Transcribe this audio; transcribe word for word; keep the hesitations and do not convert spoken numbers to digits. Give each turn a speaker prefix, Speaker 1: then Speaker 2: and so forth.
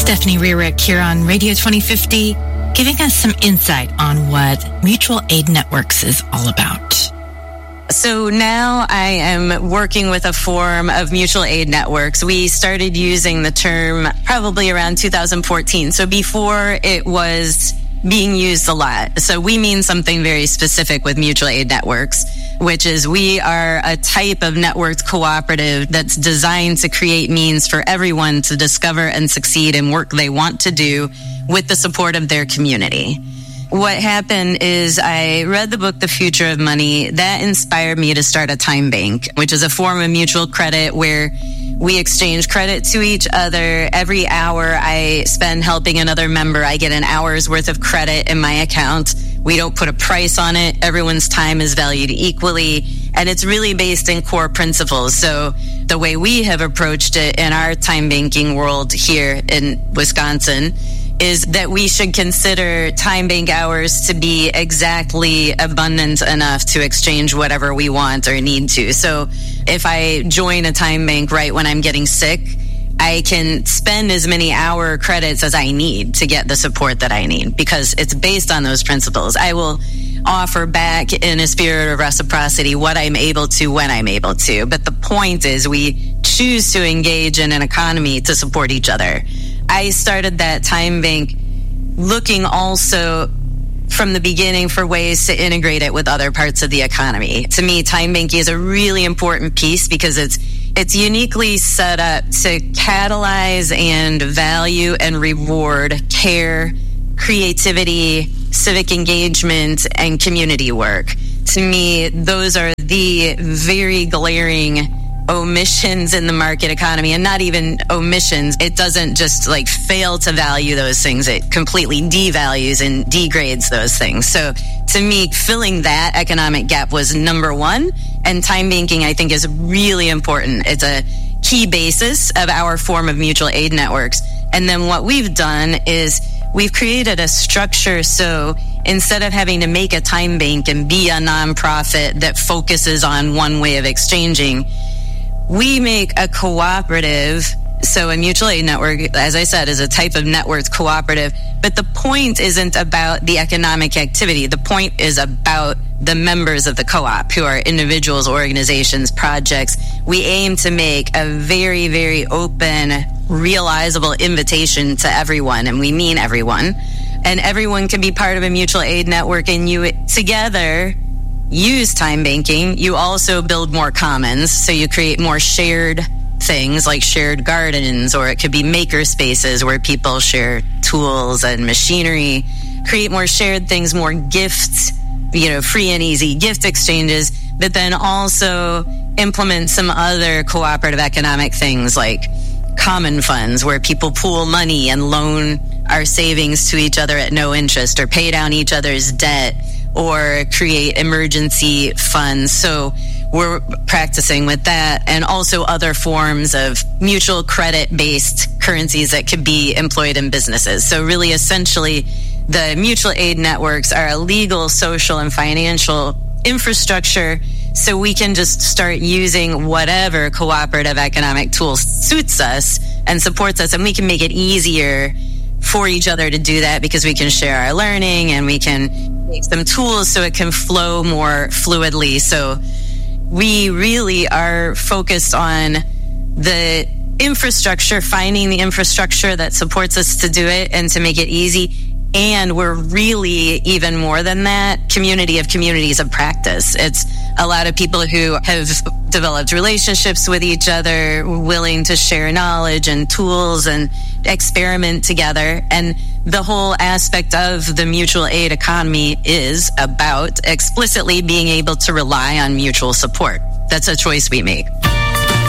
Speaker 1: Stephanie Rearick here on Radio twenty fifty, giving us some insight on what Mutual Aid Networks is all about.
Speaker 2: So now I am working with a form of mutual aid networks. We started using the term probably around two thousand fourteen. So before it was being used a lot. So we mean something very specific with mutual aid networks, which is we are a type of networked cooperative that's designed to create means for everyone to discover and succeed in work they want to do with the support of their community. What happened is I read the book, The Future of Money. That inspired me to start a time bank, which is a form of mutual credit where we exchange credit to each other. Every hour I spend helping another member, I get an hour's worth of credit in my account. We don't put a price on it. Everyone's time is valued equally. And it's really based in core principles. So the way we have approached it in our time banking world here in Wisconsin is that we should consider time bank hours to be exactly abundant enough to exchange whatever we want or need to. So if I join a time bank right when I'm getting sick, I can spend as many hour credits as I need to get the support that I need because it's based on those principles. I will offer back in a spirit of reciprocity what I'm able to when I'm able to. But the point is we choose to engage in an economy to support each other. I started that time bank looking also from the beginning for ways to integrate it with other parts of the economy. To me, time banking is a really important piece because it's it's uniquely set up to catalyze and value and reward care, creativity, civic engagement, and community work. To me, those are the very glaring omissions in the market economy, and not even omissions. It doesn't just like fail to value those things. It completely devalues and degrades those things. So to me, filling that economic gap was number one. And time banking, I think, is really important. It's a key basis of our form of mutual aid networks. And then what we've done is we've created a structure so instead of having to make a time bank and be a nonprofit that focuses on one way of exchanging, we make a cooperative. So a mutual aid network, as I said, is a type of networked cooperative. But the point isn't about the economic activity. The point is about the members of the co-op who are individuals, organizations, projects. We aim to make a very, very open, realizable invitation to everyone, and we mean everyone. And everyone can be part of a mutual aid network, and you together use time banking. You also build more commons, so you create more shared things like shared gardens, or it could be maker spaces where people share tools and machinery, create more shared things, more gifts, you know, free and easy gift exchanges, but then also implement some other cooperative economic things like common funds where people pool money and loan our savings to each other at no interest, or pay down each other's debt, or create emergency funds. So we're practicing with that, and also other forms of mutual credit-based currencies that could be employed in businesses. So really, essentially, the mutual aid networks are a legal, social, and financial infrastructure so we can just start using whatever cooperative economic tool suits us and supports us, and we can make it easier for each other to do that because we can share our learning and we can make some tools so it can flow more fluidly. So we really are focused on the infrastructure, finding the infrastructure that supports us to do it and to make it easy. And we're really, even more than that, community of communities of practice. It's a lot of people who have developed relationships with each other, willing to share knowledge and tools and experiment together. And the whole aspect of the mutual aid economy is about explicitly being able to rely on mutual support. That's a choice we make.